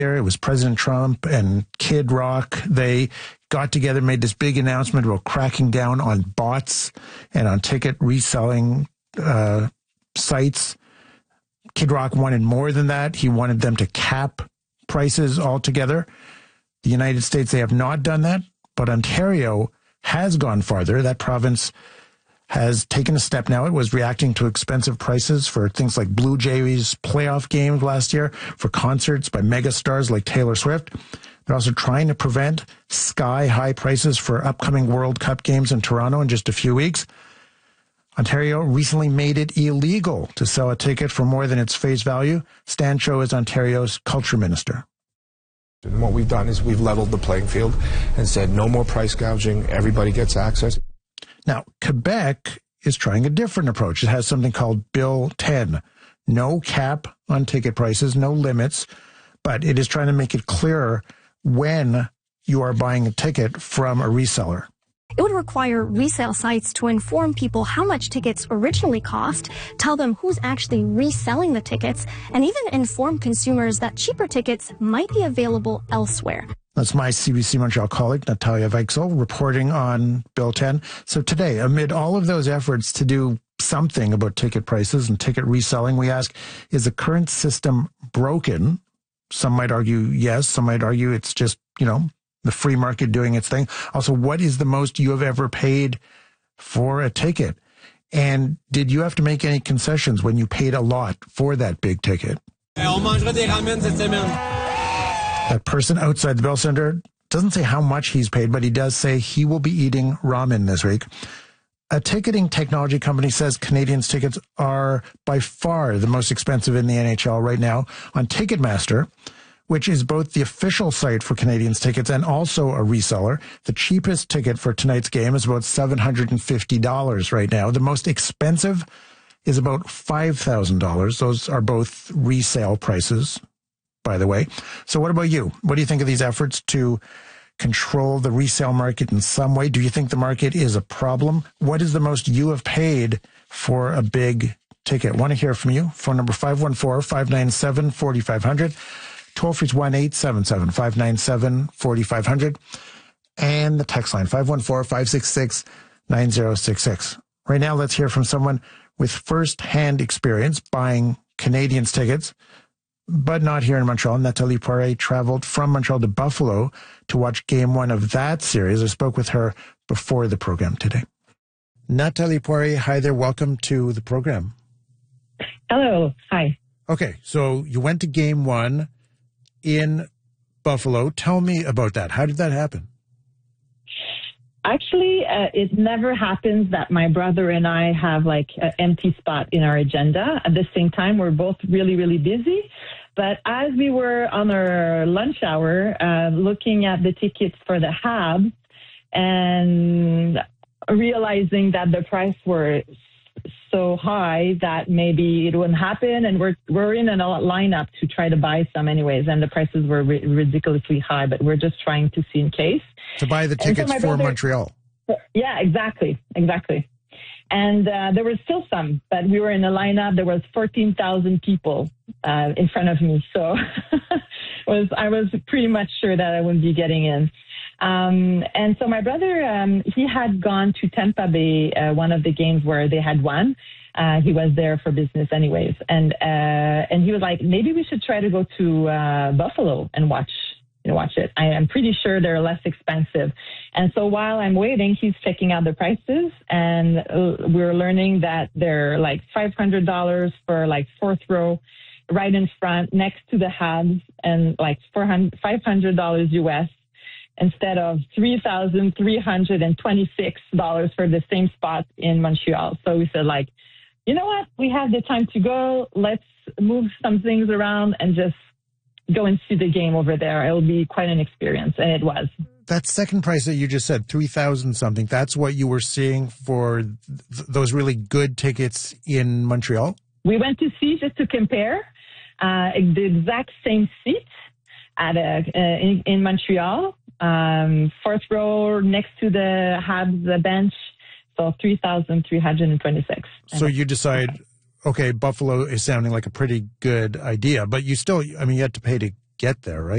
It was President Trump and Kid Rock. They got together, made this big announcement about cracking down on bots and on ticket reselling sites. Kid Rock wanted more than that. He wanted them to cap prices altogether. The United States, they have not done that, but Ontario has gone farther. That province has taken a step now. It was reacting to expensive prices for things like Blue Jays playoff games last year, for concerts by megastars like Taylor Swift. They're also trying to prevent sky-high prices for upcoming World Cup games in Toronto in just a few weeks. Ontario recently made it illegal to sell a ticket for more than its face value. Stan Cho is Ontario's culture minister. And what we've done is we've leveled the playing field and said no more price gouging. Everybody gets access. Now, Quebec is trying a different approach. It has something called Bill 10. No cap on ticket prices, no limits, but it is trying to make it clearer when you are buying a ticket from a reseller. It would require resale sites to inform people how much tickets originally cost, tell them who's actually reselling the tickets, and even inform consumers that cheaper tickets might be available elsewhere. That's my CBC Montreal colleague, Natalia Weichsel, reporting on Bill 10. So today, amid all of those efforts to do something about ticket prices and ticket reselling, we ask, is the current system broken? Some might argue yes. Some might argue it's just, the free market doing its thing. Also, what is the most you have ever paid for a ticket? And did you have to make any concessions when you paid a lot for that big ticket? That person outside the Bell Center doesn't say how much he's paid, but he does say he will be eating ramen this week. A ticketing technology company says Canadians' tickets are by far the most expensive in the NHL right now. On Ticketmaster, which is both the official site for Canadians' tickets and also a reseller, the cheapest ticket for tonight's game is about $750 right now. The most expensive is about $5,000. Those are both resale prices, by the way. So what about you? What do you think of these efforts to control the resale market in some way? Do you think the market is a problem? What is the most you have paid for a big ticket? Want to hear from you. Phone number 514-597-4500. Toll free is 1-877-597-4500. And the text line, 514-566-9066. Right now, let's hear from someone with first-hand experience buying Canadians tickets, but not here in Montreal. Nathalie Poirier traveled from Montreal to Buffalo to watch Game 1 of that series. I spoke with her before the program today. Nathalie Poirier, hi there. Welcome to the program. Hello. Hi. Okay, so you went to Game 1 in Buffalo. Tell me about that. How did that happen? Actually, it never happens that my brother and I have like an empty spot in our agenda. At the same time, we're both really, really busy. But as we were on our lunch hour, looking at the tickets for the Habs and realizing that the price were so high that maybe it wouldn't happen, and we're in a lineup to try to buy some anyways, and the prices were ridiculously high, but we're just trying to see in case. To buy the tickets for Montreal. Yeah, exactly. And there was still some, but we were in a lineup. There was 14,000 people in front of me, so I was pretty much sure that I wouldn't be getting in. And so my brother, he had gone to Tampa Bay, one of the games where they had won. He was there for business anyways. And he was like, maybe we should try to go to Buffalo and watch it. I'm pretty sure they're less expensive. And so while I'm waiting, he's checking out the prices, and we're learning that they're like $500 for like fourth row right in front next to the Habs, and like $500 US. Instead of $3,326 for the same spot in Montreal. So we said, like, you know what? We have the time to go. Let's move some things around and just go and see the game over there. It'll be quite an experience, and it was. That second price that you just said, 3,000 something, that's what you were seeing for those really good tickets in Montreal? We went to see, just to compare, the exact same seat at in Montreal. Fourth row next to the Habs bench, so 3,326. So you decide, okay, Buffalo is sounding like a pretty good idea, but you still, you had to pay to get there, right?